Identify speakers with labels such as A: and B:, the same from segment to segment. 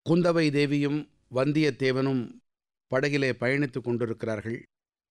A: குந்தவை தேவியும் வந்தியத்தேவனும் படகிலே பயணித்துக் கொண்டிருக்கிறார்கள்.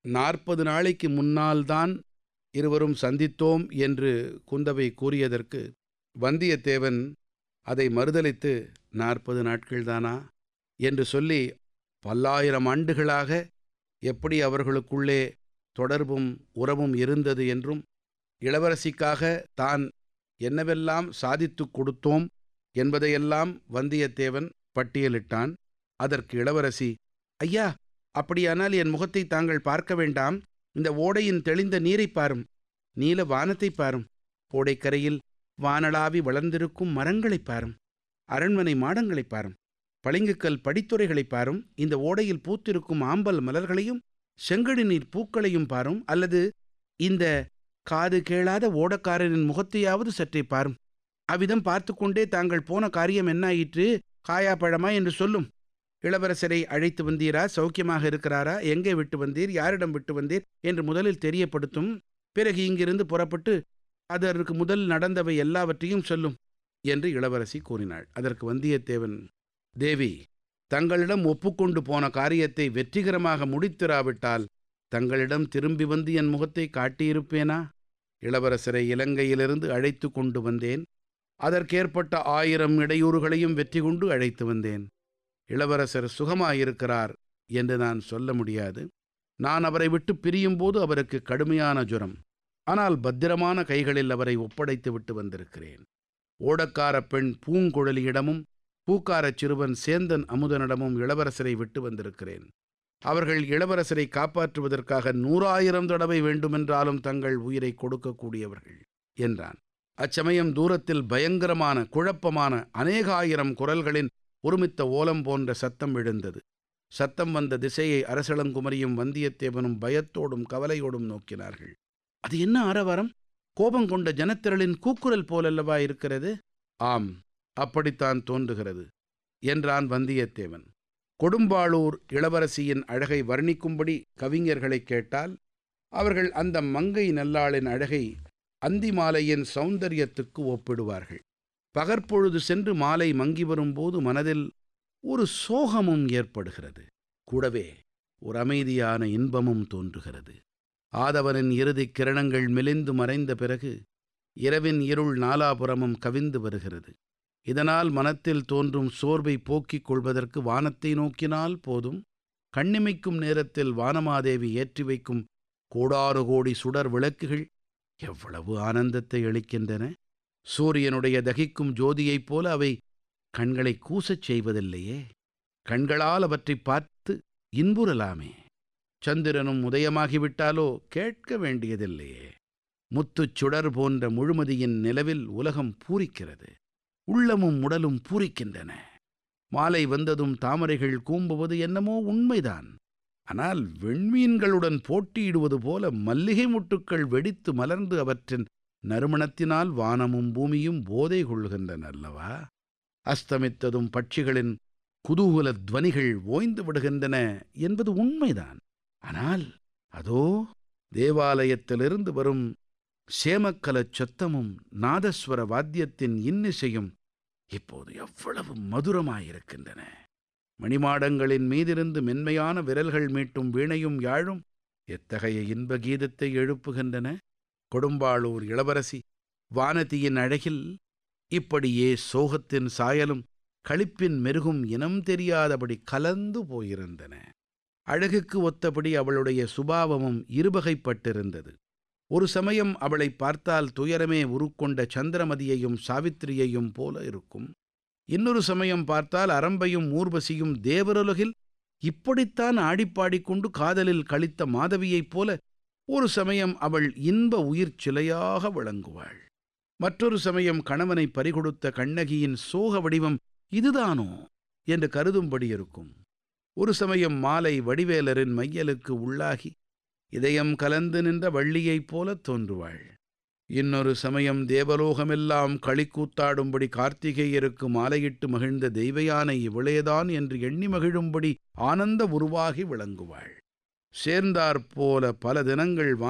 A: 40 நாளைக்கு முன்னால்தான் இருவரும் சந்தித்தோம் என்று குந்தவை கூறியதற்கு வந்தியத்தேவன் அதை மறுதலித்து 40 நாட்கள்தானா என்று சொல்லி, பல்லாயிரம் ஆண்டுகளாக எப்படி அவர்களுக்குள்ளே தொடர்பும் உறவும் இருந்தது என்றும், இளவரசிக்காக தான் என்னவெல்லாம் சாதித்துக் கொடுத்தோம் என்பதையெல்லாம் வந்தியத்தேவன் பட்டியலிட்டான். அதற்கு இளவரசி, ஐயா, அப்படியானால் என் முகத்தை தாங்கள் பார்க்க வேண்டாம். இந்த ஓடையின் தெளிந்த நீரைப் பாரும், நீல வானத்தைப் பாரும், ஓடைக்கரையில் வானளாவி வளர்ந்திருக்கும் மரங்களைப் பாரும், அரண்மனை மாடங்களைப் பாரும், பளிங்குக்கல் படித்துறைகளைப் பாரும், இந்த ஓடையில் பூத்திருக்கும் ஆம்பல் மலர்களையும் செங்கழு நீர் பூக்களையும் பாரும், அல்லது இந்த காது கேளாத ஓடக்காரரின் முகத்தையாவது சற்றே பாரும். அவ்விதம் பார்த்து கொண்டே தாங்கள் போன காரியம் என்னாயிற்று, காயா பழமா என்று சொல்லும். இளவரசரை அழைத்து வந்தீரா, சௌக்கியமாக இருக்கிறாரா, எங்கே விட்டு வந்தீர், யாரிடம் விட்டு வந்தீர் என்று முதலில் தெரியப்படுத்தும். பிறகு இங்கிருந்து புறப்பட்டு அதற்கு முதல் நடந்தவை எல்லாவற்றையும் சொல்லும் என்று இளவரசி கூறினாள். அதற்கு வந்தியத்தேவன், தேவி, தங்களிடம் ஒப்புக்கொண்டு போன காரியத்தை வெற்றிகரமாக முடித்திராவிட்டால் தங்களிடம் திரும்பி வந்து என் முகத்தை காட்டியிருப்பேனா? இளவரசரை இலங்கையிலிருந்து அழைத்து கொண்டு வந்தேன். அதற்கேற்பட்ட 1000 இடையூறுகளையும் வெற்றி கொண்டு அழைத்து வந்தேன். இளவரசர் சுகமாயிருக்கிறார் என்று நான் சொல்ல முடியாது. நான் அவரை விட்டு பிரியும் போது அவருக்கு கடுமையான ஜுரம். ஆனால் பத்திரமான கைகளில் அவரை ஒப்படைத்து விட்டு வந்திருக்கிறேன். ஓடக்கார பெண் பூங்குழலியிடமும் பூக்காரச் சிறுவன் சேந்தன் அமுதனிடமும் இளவரசரை விட்டு வந்திருக்கிறேன். அவர்கள் இளவரசரை காப்பாற்றுவதற்காக 100,000 தடவை வேண்டுமென்றாலும் தங்கள் உயிரை கொடுக்கக்கூடியவர்கள் என்றான். அச்சமயம் தூரத்தில் பயங்கரமான குழப்பமான அநேகாயிரம் குரல்களின் ஒருமித்த ஓலம் போன்ற சத்தம் எழுந்தது. சத்தம் வந்த திசையை அரசளங்குமரியும் வந்தியத்தேவனும் பயத்தோடும் கவலையோடும் நோக்கினார்கள். அது என்ன ஆரவாரம்? கோபம் கொண்ட ஜனத்திரளின் கூக்குரல் போலல்லவா இருக்கிறது? ஆம், அப்படித்தான் தோன்றுகிறது என்றான் வந்தியத்தேவன். கொடும்பாளூர் இளவரசியின் அழகை வர்ணிக்கும்படி கவிஞர்களை கேட்டால் அவர்கள் அந்த மங்கை நல்லாளின் அழகை அந்தி மாலையின் சௌந்தரியத்துக்கு ஒப்பிடுவார்கள். பகற்பொழுது சென்று மாலை மங்கி வரும்போது மனதில் ஒரு சோகமும் ஏற்படுகிறது. கூடவே ஒரு அமைதியான இன்பமும் தோன்றுகிறது. ஆதவனின் இறுதிக் கிரணங்கள் மெலிந்து மறைந்த பிறகு இரவின் இருள் நாலாபுறமும் கவிந்து வருகிறது. இதனால் மனத்தில் தோன்றும் சோர்வை போக்கிக் கொள்வதற்கு வானத்தை நோக்கினால் போதும். கண்ணிமைக்கும் நேரத்தில் வானமாதேவி ஏற்றி வைக்கும் கோடாறு கோடி சுடர் விளக்குகள் எவ்வளவு ஆனந்தத்தை அளிக்கின்றன! சூரியனுடைய தகிக்கும் ஜோதியைப் போல அவை கண்களை கூசச் செய்வதில்லையே. கண்களால் அவற்றை பார்த்து இன்புறலாமே. சந்திரனும் உதயமாகிவிட்டாலோ கேட்க வேண்டியதில்லையே. முத்துச் சுடர் போன்ற முழுமதியின் நிலவில் உலகம் பூரிக்கிறது. உள்ளமும் உடலும் பூரிக்கின்றன. மாலை வந்ததும் தாமரைகள் கூம்புவது என்னமோ உண்மைதான். ஆனால் வெண்மீன்களுடன் போட்டியிடுவது போல மல்லிகை முட்டுக்கள் வெடித்து மலர்ந்து அவற்றின் நறுமணத்தினால் வானமும் பூமியும் போதை கொள்கின்றன அல்லவா? அஸ்தமித்ததும் பட்சிகளின் குதூகல துவனிகள் ஓய்ந்து விடுகின்றன என்பது உண்மைதான். ஆனால் அதோ தேவாலயத்திலிருந்து வரும் சேமக்கலச் சத்தமும் நாதஸ்வர வாத்தியத்தின் இன்னிசையும் இப்போது எவ்வளவு மதுரமாயிருக்கின்றன! மணிமாடங்களின் மீதிருந்து மென்மையான விரல்கள் மீட்டும் வீணையும் யாழும் எத்தகைய இன்ப கீதத்தை எழுப்புகின்றன! கொடும்பாளூர் இளவரசி வானதியின் அழகில் இப்படியே சோகத்தின் சாயலும் களிப்பின் மெருகும் இனம் தெரியாதபடி கலந்து போயிருந்தன. அழகுக்கு ஒத்தபடி அவளுடைய சுபாவமும் இருபகைப்பட்டிருந்தது. ஒரு சமயம் அவளை பார்த்தால் துயரமே உருக்கொண்ட சந்திரமதியையும் சாவித்திரியையும் போல இருக்கும். இன்னொரு சமயம் பார்த்தால் அரம்பையும் ஊர்வசியும் தேவருலகில் இப்படித்தான் ஆடிப்பாடிக்கொண்டு காதலில் கழித்த மாதவியைப் போல ஒரு சமயம் அவள் இன்ப உயிர் சிலையாக விளங்குவாள். மற்றொரு சமயம் கணவனை பறிகொடுத்த கண்ணகியின் சோக வடிவம் இதுதானோ என்று கருதும்படி இருக்கும். ஒரு சமயம் மாலை வடிவேலரின் மையலுக்கு உள்ளாகி இதயம் கலந்து நின்ற வள்ளியைப் போல தோன்றுவாள். இன்னொரு சமயம் தேவலோகமெல்லாம் களிக்கூத்தாடும்படி கார்த்திகேயருக்கு மாலையிட்டு மகிழ்ந்த தெய்வயானை இவளேதான் என்று எண்ணி மகிழும்படி ஆனந்த உருவாகி விளங்குவாள். சேர்ந்தாற்போல பல தினங்கள்